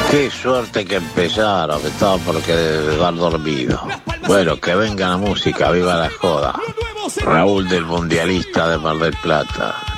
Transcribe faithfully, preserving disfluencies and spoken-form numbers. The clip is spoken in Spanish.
Qué suerte que empezaron, que estaba por quedar dormido. Bueno, que venga la música, viva la joda. Raúl del Mundialista de Mar del Plata.